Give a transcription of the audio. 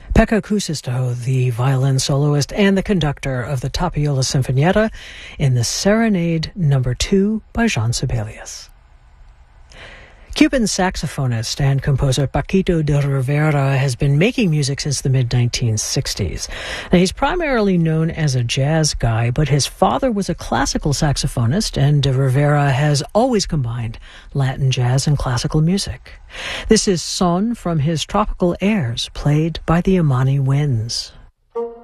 Pekka Kuusisto, the violin soloist and the conductor of the Tapiola Sinfonietta in the Serenade No. 2 by Jean Sibelius. Cuban saxophonist and composer Paquito de Rivera has been making music since the mid-1960s. Now, he's primarily known as a jazz guy, but his father was a classical saxophonist, and de Rivera has always combined Latin jazz and classical music. This is Son from his Tropical Airs, played by the Imani Winds.